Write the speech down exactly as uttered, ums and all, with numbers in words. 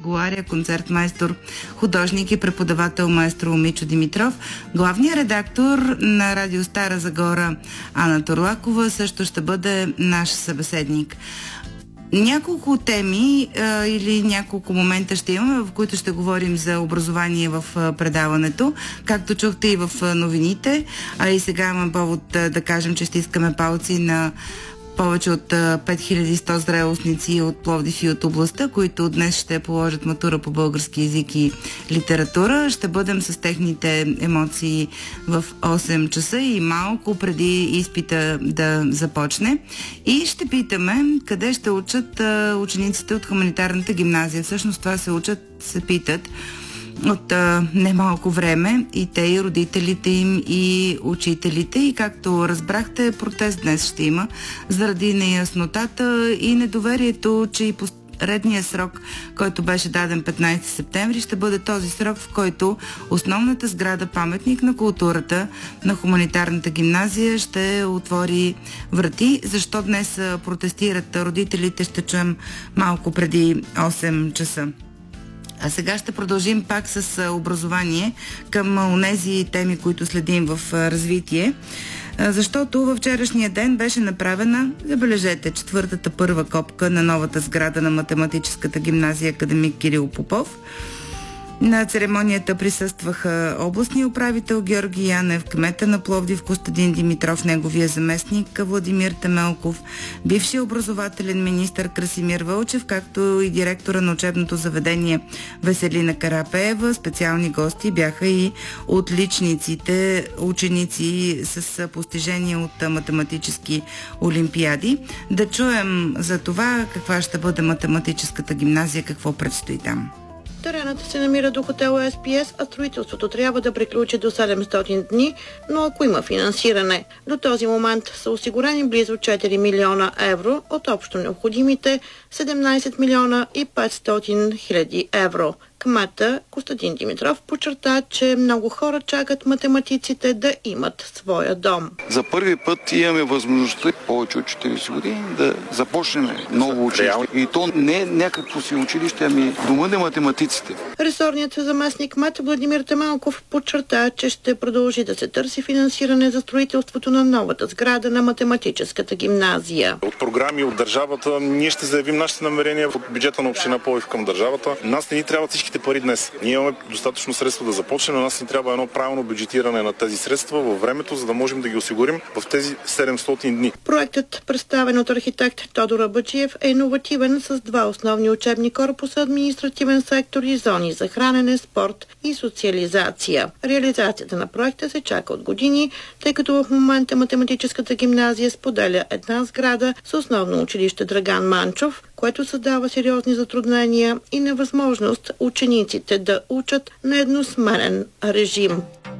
Галария, концертмайстор, художник и преподавател маестро Мичо Димитров. Главният редактор на Радио Стара Загора Ана Торлакова също ще бъде наш събеседник. Няколко теми а, или няколко момента ще имаме, в които ще говорим за образование в а, предаването. Както чухте и в а, новините, а и сега имаме повод а, да кажем, че ще искаме палци на повече от пет хиляди и сто зрелостници от Пловдив и от областта, които днес ще положат матура по български език и литература. Ще бъдем с техните емоции в осем часа и малко преди изпита да започне. И ще питаме къде ще учат учениците от хуманитарната гимназия. Всъщност това се учат, се питат от а, немалко време и те, и родителите им, и учителите. И както разбрахте, протест днес ще има заради неяснотата и недоверието, че и поредният срок, който беше даден петнайсети септември, ще бъде този срок, в който основната сграда паметник на културата на хуманитарната гимназия ще отвори врати. Защо днес протестират родителите, ще чуем малко преди осем часа. А сега ще продължим пак с образование към онези теми, които следим в развитие, защото във вчерашния ден беше направена, забележете, четвъртата първа копка на новата сграда на математическата гимназия академик Кирил Попов. На церемонията присъстваха областния управител Георги Янев, кмета на Пловдив Костадин Димитров, неговия заместник Владимир Темелков, бившия образователен министър Красимир Вълчев, както и директора на учебното заведение Веселина Карапеева. Специални гости бяха и отличниците, ученици с постижения от математически олимпиади. Да чуем за това каква ще бъде математическата гимназия, какво предстои там. Теренът се намира до хотел Ес Пи Ес, а строителството трябва да приключи до седемстотин дни, но ако има финансиране. До този момент са осигурени близо четири милиона евро от общо необходимите седемнайсет милиона и петстотин хиляди евро. Кмета Костадин Димитров подчерта, че много хора чакат математиците да имат своя дом. За първи път имаме възможността повече от четирийсет години да започнем ново училище. И то не е някакво си училище, ами дома на математиците. Ресорният заместник кмет Владимир Темелков подчерта, че ще продължи да се търси финансиране за строителството на новата сграда на математическата гимназия. От програми от държавата ние ще заявим нашите намерения от бюджета на община Пловдив към държавата. Нас не ни трябва всичките пари днес. Ние имаме достатъчно средства да започнем, но нас ни трябва едно правилно бюджетиране на тези средства във времето, за да можем да ги осигурим в тези седемстотин дни. Проектът, представен от архитект Тодор Абаджиев, е иновативен с два основни учебни корпуса, административен сектор и зони за хранене, спорт и социализация. Реализацията на проекта се чака от години, тъй като в момента математическата гимназия споделя една сграда с основно училище Драган Манчов, което създава сериозни затруднения и невъзможност учениците да учат на едносменен режим.